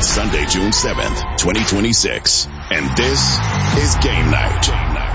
It's Sunday, June 7th, 2026. And this is Game Night.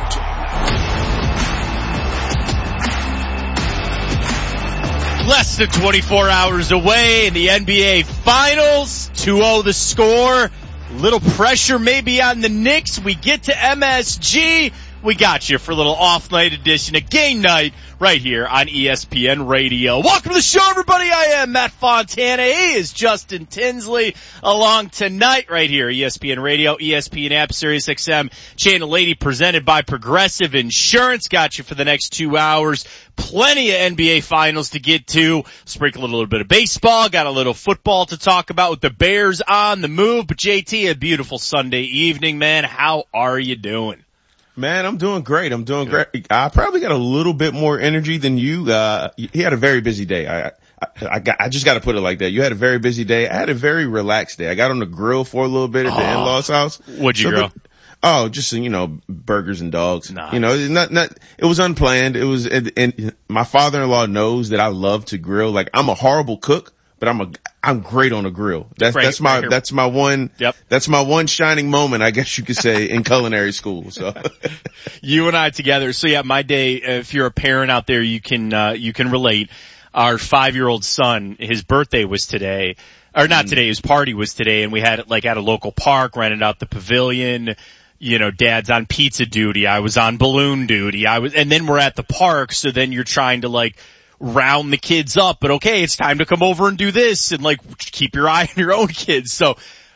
Less than 24 hours away in the NBA Finals. 2-0 the score. Little pressure maybe on the Knicks. We get to MSG. We got you for a little off-night edition of Game Night right here on ESPN Radio. Welcome to the show, everybody. I am Matt Fontana. He is Justin Tinsley along tonight right here. ESPN Radio, ESPN app, Sirius XM, Channel 80, presented by Progressive Insurance. Got you for the next 2 hours. Plenty of NBA Finals to get to. Sprinkle a little bit of baseball. Got a little football to talk about with the Bears on the move. But JT, a beautiful Sunday evening, man. How are you doing? Man, I'm doing great. Great. I probably got a little bit more energy than you. He had a very busy day. I just got to put it like that. You had a very busy day. I had a very relaxed day. I got on the grill for a little bit at the in-laws house. What'd you grill? Just, burgers and dogs. Nice. It was unplanned. It was, and my father-in-law knows that I love to grill. Like, I'm a horrible cook, but I'm great on a grill. That's my one shining moment, I guess you could say, in culinary school. So you and I together. So yeah, my day, if you're a parent out there, you can relate. Our 5-year-old son, his birthday was today, or not today, his party was today, and we had it like at a local park, rented out the pavilion. Dad's on pizza duty. I was on balloon duty. And then we're at the park. So then you're trying to round the kids up, but okay, it's time to come over and do this and keep your eye on your own kids. So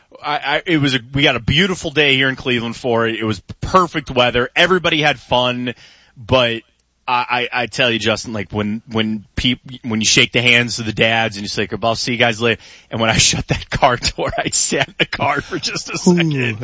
we got a beautiful day here in Cleveland for it. It was perfect weather. Everybody had fun, but I tell you, Justin, when you shake the hands of the dads and you say, I'll see you guys later. And when I shut that car door, I sat in the car for just a second.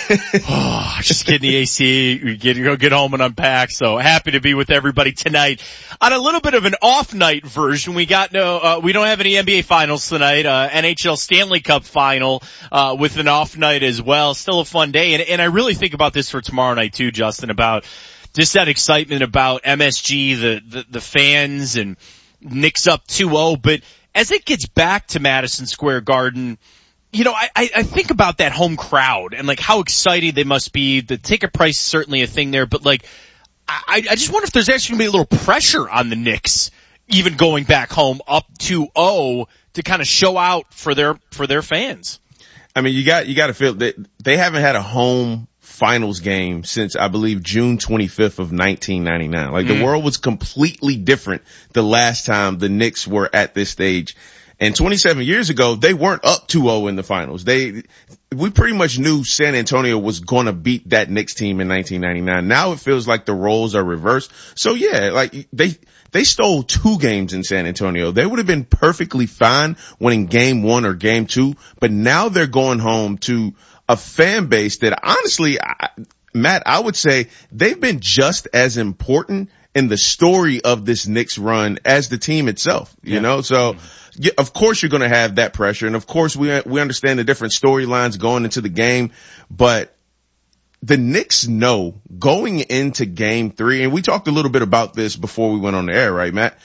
Just get in the AC, get home and unpack. So happy to be with everybody tonight. On a little bit of an off night version, we don't have any NBA finals tonight, NHL Stanley Cup final, with an off night as well. Still a fun day. And I really think about this for tomorrow night too, Justin, about just that excitement about MSG, the fans, and Knicks up 2-0. But as it gets back to Madison Square Garden, I think about that home crowd and how excited they must be. The ticket price is certainly a thing there, but I just wonder if there's actually going to be a little pressure on the Knicks, even going back home up 2-0, to kind of show out for their fans. I mean, you got to feel that they haven't had a home finals game since, I believe, June 25th of 1999. The world was completely different the last time the Knicks were at this stage. And 27 years ago, they weren't up 2-0 in the finals. We pretty much knew San Antonio was going to beat that Knicks team in 1999. Now it feels like the roles are reversed. So yeah, they stole 2 games in San Antonio. They would have been perfectly fine winning game 1 or game 2, but now they're going home to a fan base that honestly, Matt, I would say they've been just as important in the story of this Knicks run as the team itself, you know? So yeah, of course you're going to have that pressure. And of course we understand the different storylines going into the game, but the Knicks know going into game 3, and we talked a little bit about this before we went on the air, right, Matt?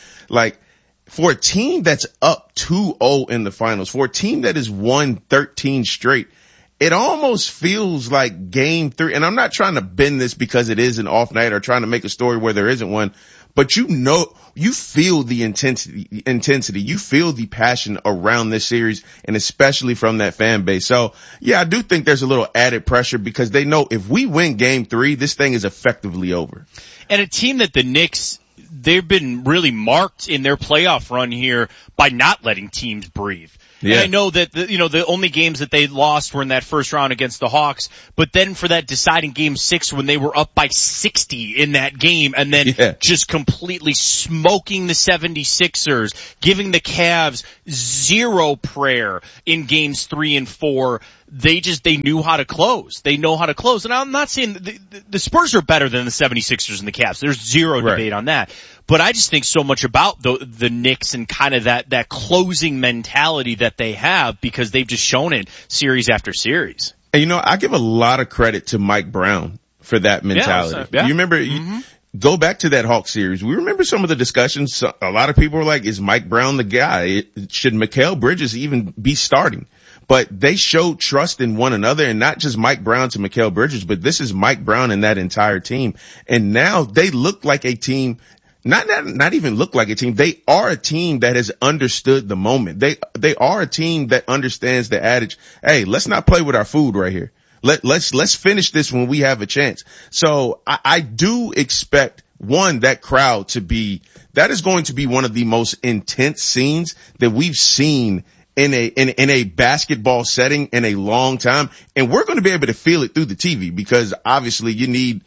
For a team that's up 2-0 in the finals, for a team that has won 13 straight, it almost feels like game 3, and I'm not trying to bend this because it is an off night or trying to make a story where there isn't one, but you feel the intensity, you feel the passion around this series, and especially from that fan base. So yeah, I do think there's a little added pressure because they know if we win game 3, this thing is effectively over. And a team that the Knicks, they've been really marked in their playoff run here by not letting teams breathe. Yeah. And I know that, the only games that they lost were in that first round against the Hawks, but then for that deciding game 6 when they were up by 60 in that game and then just completely smoking the 76ers, giving the Cavs zero prayer in games 3 and 4. They knew how to close. They know how to close. And I'm not saying the Spurs are better than the 76ers and the Cavs. There's zero debate on that. But I just think so much about the Knicks and kind of that closing mentality that they have because they've just shown it series after series. And I give a lot of credit to Mike Brown for that mentality. You remember, go back to that Hawks series. We remember some of the discussions. A lot of people were like, is Mike Brown the guy? Should Mikal Bridges even be starting? but they showed trust in one another, and not just Mike Brown to Mikal Bridges, but this is Mike Brown and that entire team. And now they look like a team. Not even look like a team. They are a team that has understood the moment. They are a team that understands the adage, hey, let's not play with our food right here. Let's finish this when we have a chance. So I do expect that crowd that is going to be one of the most intense scenes that we've seen in a basketball setting in a long time. And we're going to be able to feel it through the TV, because obviously you need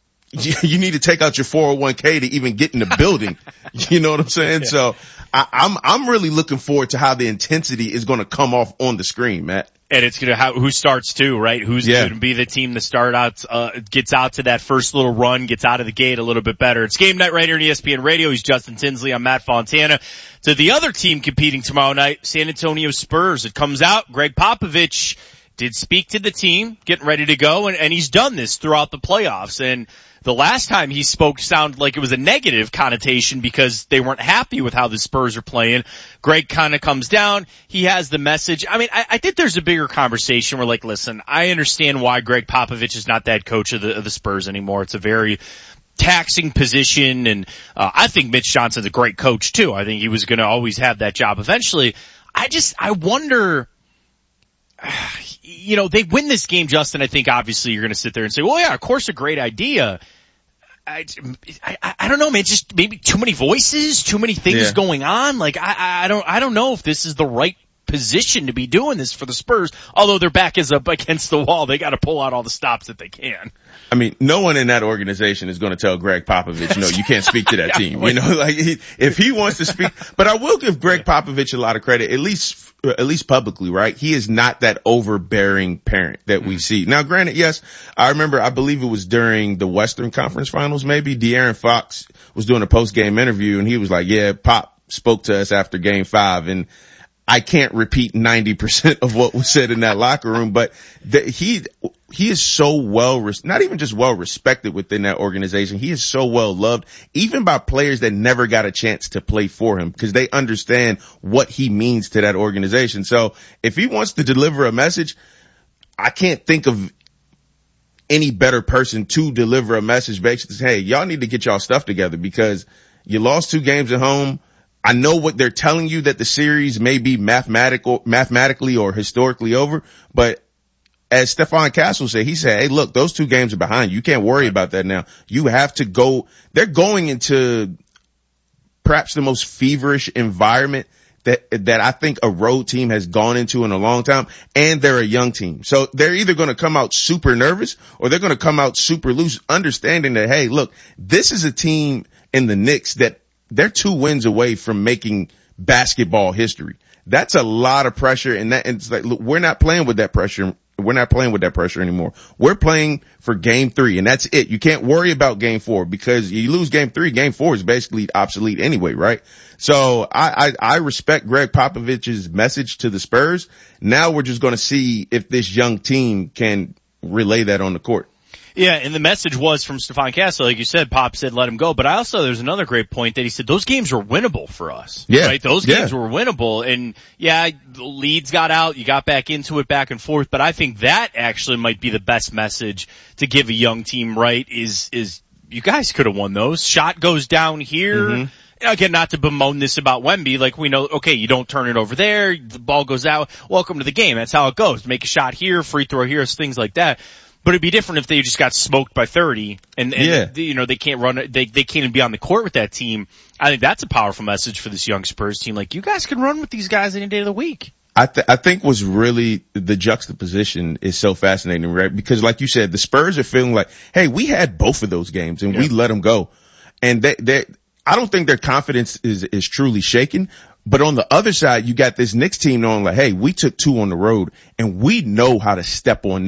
to take out your 401k to even get in the building. You know what I'm saying? Yeah. So I'm really looking forward to how the intensity is going to come off on the screen, Matt. And it's going to who starts too, right? Who's going to be the team that gets out to that first little run, gets out of the gate a little bit better. It's Game Night right here on ESPN Radio. He's Justin Tinsley. I'm Matt Fontana. To the other team competing tomorrow night, San Antonio Spurs. It comes out, Greg Popovich did speak to the team, getting ready to go, and he's done this throughout the playoffs. And the last time he spoke sounded like it was a negative connotation because they weren't happy with how the Spurs are playing. Greg kind of comes down. He has the message. I mean, I think there's a bigger conversation where, like, listen, I understand why Greg Popovich is not that coach of the Spurs anymore. It's a very taxing position, and I think Mitch Johnson's a great coach too. I think he was going to always have that job eventually. I wonder, you know, they win this game, Justin. I think obviously you're going to sit there and say, well, yeah, of course, a great idea. I don't know, man. Just maybe too many voices, too many things going on. Like, I don't know if this is the right position to be doing this for the Spurs. Although their back is up against the wall, they got to pull out all the stops that they can. I mean, no one in that organization is going to tell Greg Popovich, no, you can't speak to that team. You know, like if he wants to speak, but I will give Greg Popovich a lot of credit, at least publicly, right? He is not that overbearing parent that we see. Now, granted, yes, I believe it was during the Western Conference Finals, maybe De'Aaron Fox was doing a post-game interview and he was like, yeah, Pop spoke to us after game 5, and I can't repeat 90% of what was said in that locker room, but he is so not even just well respected within that organization. He is so well loved, even by players that never got a chance to play for him, because they understand what he means to that organization. So if he wants to deliver a message, I can't think of any better person to deliver a message. Basically, hey, y'all need to get y'all stuff together because you lost 2 games at home. I know what they're telling you, that the series may be mathematically or historically over, but as Stephon Castle said, he said, hey, look, those 2 games are behind you. You can't worry about that now. You have to go. They're going into perhaps the most feverish environment that I think a road team has gone into in a long time, and they're a young team. So they're either going to come out super nervous or they're going to come out super loose, understanding that, hey, look, this is a team in the Knicks that they're 2 wins away from making basketball history. That's a lot of pressure, and it's like, look, we're not playing with that pressure. We're not playing with that pressure anymore. We're playing for game 3, and that's it. You can't worry about game 4, because you lose game 3, game 4 is basically obsolete anyway, right? So I respect Greg Popovich's message to the Spurs. Now we're just going to see if this young team can relay that on the court. Yeah, and the message was from Stephon Castle, like you said, Pop said let him go. But there's another great point that he said those games were winnable for us. Yeah. Right? Those games were winnable. And the leads got out, you got back into it back and forth. But I think that actually might be the best message to give a young team, right, is you guys could have won those. Shot goes down here. Mm-hmm. Again, not to bemoan this about Wemby, like we know, okay, you don't turn it over there, the ball goes out, welcome to the game. That's how it goes. Make a shot here, free throw here, things like that. But it'd be different if they just got smoked by 30 and you know, they can't run, they can't even be on the court with that team. I think that's a powerful message for this young Spurs team. Like, you guys can run with these guys any day of the week. I think what's really the juxtaposition is so fascinating, right? Because like you said, the Spurs are feeling like, hey, we had both of those games and we let them go. And I don't think their confidence is truly shaken. But on the other side, you got this Knicks team knowing like, hey, we took 2 on the road and we know how to step on